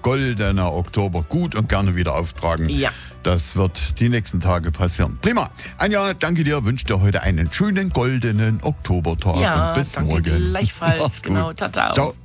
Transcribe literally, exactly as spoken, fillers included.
goldener Oktober gut und gerne wieder auftragen. Ja. Das wird die nächsten Tage passieren. Prima. Anja, danke dir. Wünsche dir heute einen schönen goldenen Oktobertag. Ja, und bis danke morgen. gleichfalls. Mach's gut. Genau, tata. Ciao.